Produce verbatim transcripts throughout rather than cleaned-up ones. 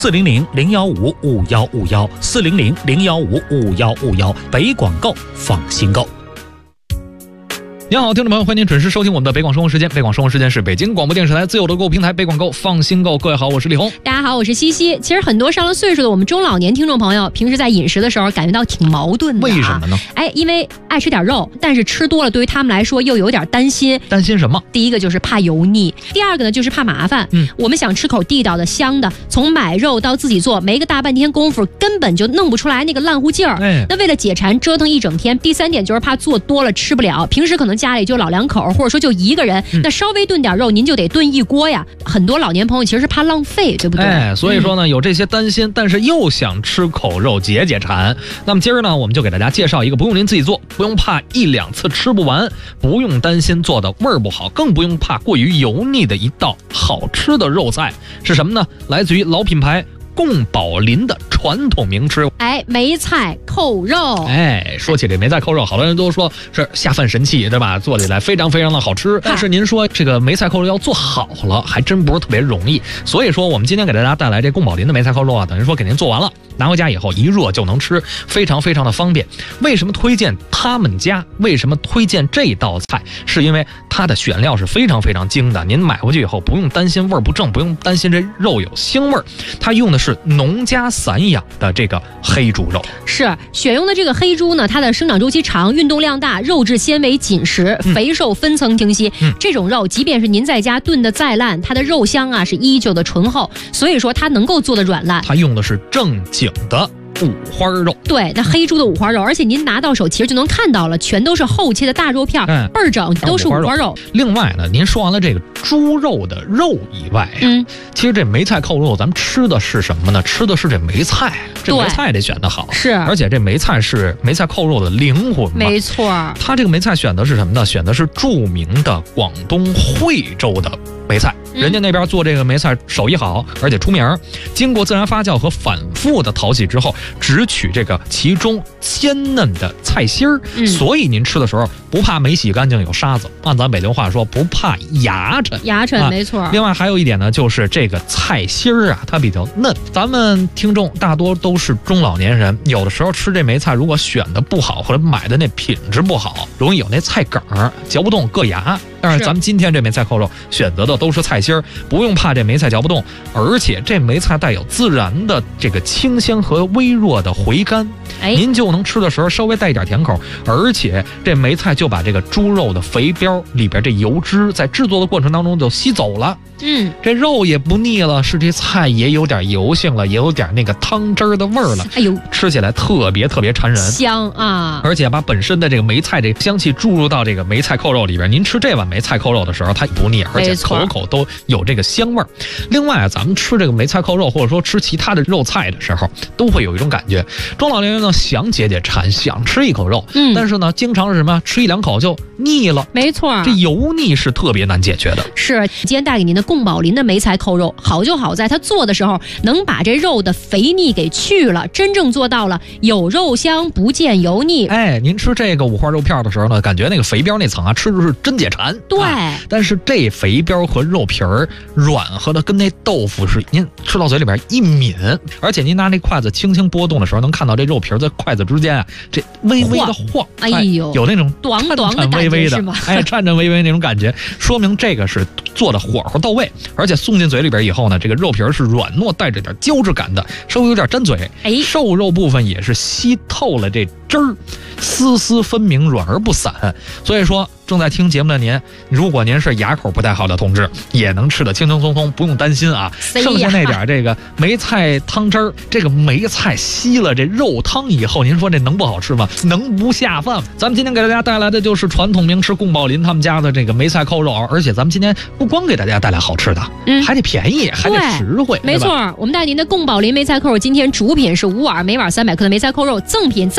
四零零零幺五五幺五幺，四零零零幺五五幺五幺，北广购放心购。你好，听众朋友，欢迎您准时收听我们的北广生活时间。北广生活时间是北京广播电视台自有的购物平台北广购放心购。各位好，我是李红。 大家好，我是西西。其实很多上了岁数的我们中老年听众朋友，平时在饮食的时候感觉到挺矛盾的、啊。 为什么呢？ 哎，因为爱吃点肉，但是吃多了对于他们来说又有点担心。 担心什么？ 第一个就是怕油腻，第二个呢就是怕麻烦。嗯，我们想吃口地道的、香的，从买肉到自己做，没个大半天功夫，根本就弄不出来那个烂乎劲儿。哎，那为了解馋，折腾一整天。第三点就是怕做多了吃不了，平时可能家里就老两口。或者说就一个人、嗯、那稍微炖点肉您就得炖一锅呀，很多老年朋友其实是怕浪费，对不对？ 哎，所以说呢、嗯、有这些担心，但是又想吃口肉解解馋。那么今儿呢我们就给大家介绍一个不用您自己做，不用怕一两次吃不完，不用担心做的味儿不好，更不用怕过于油腻的一道好吃的肉菜。是什么呢？来自于老品牌宫保林的传统名吃， 哎，梅菜扣肉。 哎，说起这梅菜扣肉，好多人都说是下饭神器，对吧？做起来非常非常的好吃。但是您说这个梅菜扣肉要做好了，还真不是特别容易。所以说，我们今天给大家带来这宫保林的梅菜扣肉啊，等于说给您做完了，拿回家以后一热就能吃，非常非常的方便。为什么推荐他们家？为什么推荐这道菜？是因为它的选料是非常非常精的，您买回去以后不用担心味儿不正，不用担心这肉有腥味儿。它用的是农家散养的这个黑猪肉， 是选用的这个黑猪呢，它的生长周期长，运动量大，肉质纤维紧实，肥瘦分层清晰、嗯、这种肉即便是您在家炖的再烂，它的肉香啊是依旧的醇厚，所以说它能够做的软烂。 它用的是正经的五花肉， 对，那黑猪的五花肉，而且您拿到手其实就能看到了，全都是厚切的大肉片，嗯、倍儿整，都是五花肉。 另外呢，您说完了这个猪肉的肉以外、啊，嗯，其实这梅菜扣肉咱们吃的是什么呢？吃的是这梅菜，这梅菜得选得好，是，而且这梅菜是梅菜扣肉的灵魂嘛， 没错。 它这个梅菜选的是什么呢？选的是著名的广东惠州的梅菜。人家那边做这个梅菜手艺好，而且出名，经过自然发酵和反复的淘洗之后，只取这个其中鲜嫩的菜心儿、嗯，所以您吃的时候不怕没洗干净有沙子，按咱北京话说不怕牙碜， 牙碜、啊、没错。 另外还有一点呢，就是这个菜心儿啊，它比较嫩。咱们听众大多都是中老年人，有的时候吃这梅菜如果选的不好，或者买的那品质不好，容易有那菜梗儿，嚼不动硌牙。但是咱们今天这梅菜扣肉选择的都是菜心儿，不用怕这梅菜嚼不动，而且这梅菜带有自然的这个清香和微弱的回甘，哎，您就能吃的时候稍微带一点甜口，而且这梅菜就把这个猪肉的肥膘里边这油脂在制作的过程当中就吸走了，嗯，这肉也不腻了，是这菜也有点油性了，也有点那个汤汁儿的味儿了，哎呦，吃起来特别特别馋人， 香啊！ 而且把本身的这个梅菜这个香气注入到这个梅菜扣肉里边，您吃这碗梅菜扣肉的时候它不腻，而且口口都有这个香味儿。另外啊，咱们吃这个梅菜扣肉或者说吃其他的肉菜的时候，都会有一种感觉，中老年人呢想解解馋，想吃一口肉，嗯，但是呢经常是什么吃一两口就腻了， 没错， 这油腻是特别难解决的。 是，今天带给您的宫保林的梅菜扣肉，好就好在它做的时候能把这肉的肥腻给去了，真正做到了有肉香不见油腻。 哎，您吃这个五花肉片的时候呢，感觉那个肥膘那层啊，吃的是真解馋。 对、 啊，但是这肥膘和肉皮儿软和的跟那豆腐是，您吃到嘴里边一抿，而且您拿那筷子轻轻拨动的时候，能看到这肉皮在筷子之间啊，这微微的晃， 哎呦， 有那种短短的微微的，哎，颤颤巍巍那种感觉，说明这个是做的火候到位，而且送进嘴里边以后呢，这个肉皮是软糯带着点胶质感的，稍微有点粘嘴，哎，瘦肉部分也是吸透了这汁儿，丝丝分明，软而不散。所以说正在听节目的您，如果您是牙口不太好的同志，也能吃得轻轻松松，不用担心啊。剩下那点这个梅菜汤汁儿，这个梅菜吸了这肉汤以后，您说这能不好吃吗？能不下饭吗？咱们今天给大家带来的就是传统名吃宫保林他们家的这个梅菜扣肉，而且咱们今天不光给大家带来好吃的，嗯，还得便宜，还得实惠， 没错。我们带您的宫保林梅菜扣肉，今天主品是五碗，每碗三百克的梅菜扣肉，赠品再赠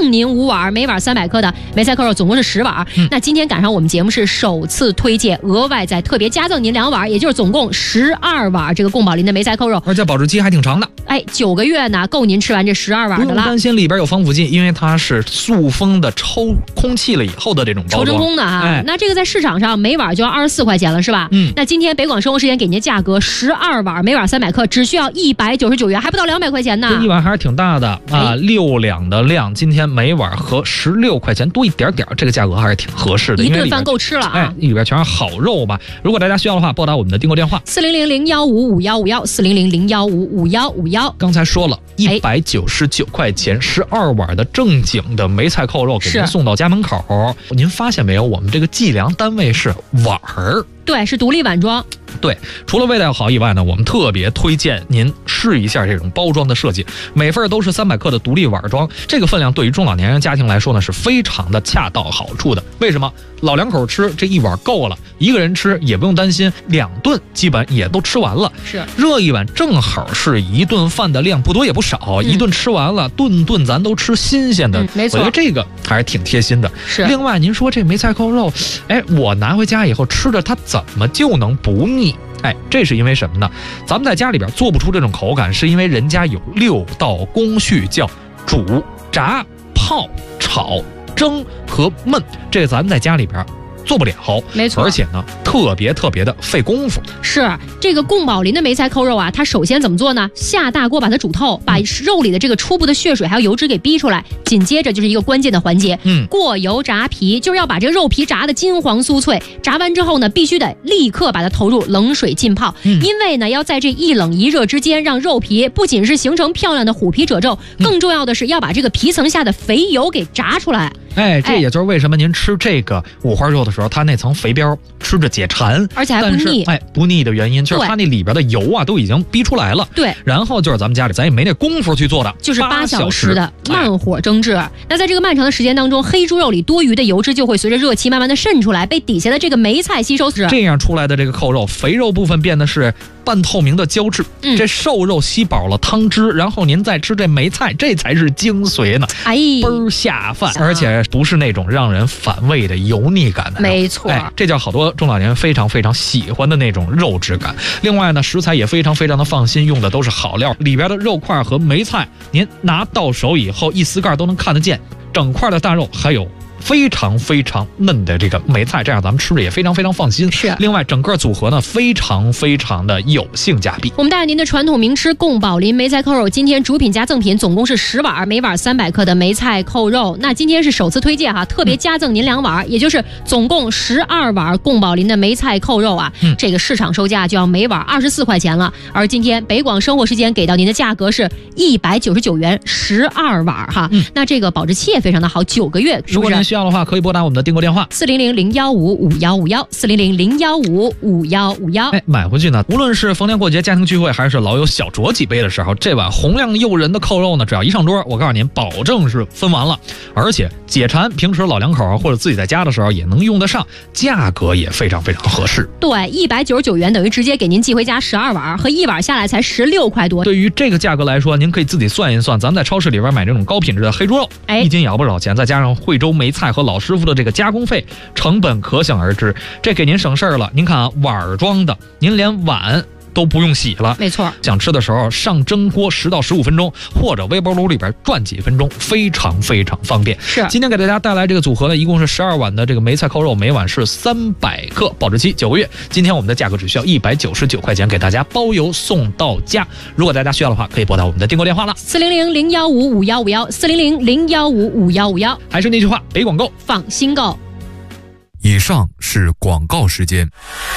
送您五碗，每碗三百克的梅菜扣肉，总共是十碗。嗯、那今天赶上我们节目是首次推荐，额外再特别加赠您两碗，也就是总共十二碗这个宫保林的梅菜扣肉， 而且保质期还挺长的。 哎，九个月呢，够您吃完这十二碗的了。 不用担心里边有防腐剂，因为它是塑封的，抽空气了以后的这种包装。 抽真空的哈、哎，那这个在市场上每碗就要二十四块钱了，是吧？嗯。那今天北广生活时间给您价格十二碗，每碗三百克，只需要一百九十九元，还不到两百块钱呢。 这一碗还是挺大的啊，六两的量，今天每碗合十六块钱多一点点，这个价格还是挺合适的， 一顿饭够吃了啊！ 哎，里边全是好肉吧？如果大家需要的话，拨打我们的订购电话四零零零幺五五幺五幺四零零零幺五五幺五幺。 刚才说了一百九十九块钱，十二碗的正经的梅菜扣肉给您送到家门口。您发现没有？我们这个计量单位是碗儿。 对，是独立碗装。 对，除了味道好以外呢，我们特别推荐您试一下这种包装的设计，每份都是三百克的独立碗装，这个分量对于中老年人家庭来说呢是非常的恰到好处的。为什么？老两口吃这一碗够了，一个人吃也不用担心，两顿基本也都吃完了。 是， 热一碗正好是一顿饭的量，不多也不少，嗯、一顿吃完了，顿顿咱都吃新鲜的。 嗯、没错， 我觉得这个还是挺贴心的。 是。 另外，您说这梅菜扣肉，哎，我拿回家以后吃着它怎么就能不腻？哎，这是因为什么呢？咱们在家里边做不出这种口感，是因为人家有六道工序，叫煮、炸、泡、炒、蒸和焖，这个咱们在家里边做不了， 没错， 而且呢，特别特别的费功夫。 是这个宫保林的梅菜扣肉啊，它首先怎么做呢？下大锅把它煮透，把肉里的这个初步的血水还有油脂给逼出来，紧接着就是一个关键的环节，嗯，过油炸皮，就是要把这个肉皮炸的金黄酥脆。炸完之后呢，必须得立刻把它投入冷水浸泡，嗯、因为呢，要在这一冷一热之间，让肉皮不仅是形成漂亮的虎皮褶皱，嗯、更重要的是要把这个皮层下的肥油给炸出来。 哎，这也就是为什么您吃这个五花肉的时候，它那层肥膘吃着解馋， 而且还不腻。 哎，不腻的原因就是它那里边的油啊都已经逼出来了。 对， 然后就是咱们家里咱也没那功夫去做的， 就是八小时的慢火蒸制。哎、那在这个漫长的时间当中，黑猪肉里多余的油脂就会随着热气慢慢的渗出来，被底下的这个梅菜吸收。 这样出来的这个扣肉，肥肉部分变得是半透明的胶质，嗯、这瘦肉吸饱了汤汁，然后您再吃这梅菜，这才是精髓呢。 哎， 倍儿下饭，而且不是那种让人反胃的油腻感的。 没错， 哎，这叫好多中老年人非常非常喜欢的那种肉质感。另外呢，食材也非常非常的放心，用的都是好料，里边的肉块和梅菜，您拿到手以后一撕盖都能看得见，整块的大肉还有非常非常嫩的这个梅菜，这样咱们吃着也非常非常放心。 是， 另外整个组合呢非常非常的有性价比。 我们带着您的传统名吃宫保林梅菜扣肉，今天主品加赠品总共是十碗，每碗三百克的梅菜扣肉。那今天是首次推荐哈，特别加赠您两碗，嗯、也就是总共十二碗宫保林的梅菜扣肉啊。嗯、这个市场售价就要每碗二十四块钱了，而今天北广生活时间给到您的价格是一百九十九元，十二碗哈。嗯、那这个保质期也非常的好，九个月。 如果您需要的话，可以拨打我们的订购电话四零零零幺五五幺五幺四零零零幺五五幺五幺。 哎，买回去呢，无论是逢年过节、家庭聚会，还是老有小酌几杯的时候，这碗红亮诱人的扣肉呢，只要一上桌，我告诉您，保证是分完了，而且解馋，平时老两口或者自己在家的时候也能用得上，价格也非常非常合适。 对，一百九十九元等于直接给您寄回家十二碗，和一碗下来才十六块多。 对于这个价格来说，您可以自己算一算，咱们在超市里边买这种高品质的黑猪肉，哎，一斤也要不少钱，再加上惠州梅菜和老师傅的这个加工费，成本可想而知，这给您省事儿了。您看啊，碗装的，您连碗都不用洗了， 没错。 想吃的时候上蒸锅十到十五分钟，或者微波炉里边转几分钟，非常非常方便。 是， 今天给大家带来这个组合呢，一共是十二碗的这个梅菜扣肉，每碗是三百克，保质期九个月。今天我们的价格只需要一百九十九块钱，给大家包邮送到家。如果大家需要的话，可以拨打我们的订购电话了， 四零零零幺五五幺五幺四零零零幺五五幺五幺。 还是那句话，北广购放心购。 以上是广告时间。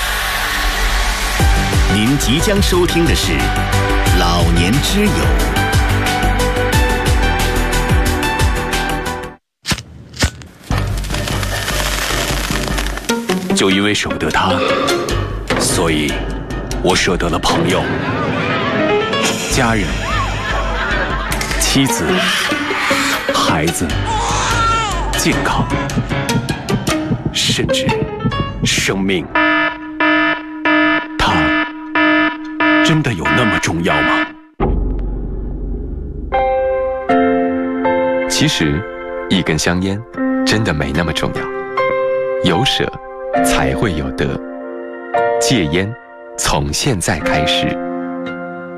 您即将收听的是老年之友。就因为舍不得他，所以我舍得了朋友、家人、妻子、孩子、健康，甚至生命。他真的有那么重要吗？其实一根香烟真的没那么重要，有舍才会有得。戒烟，从现在开始。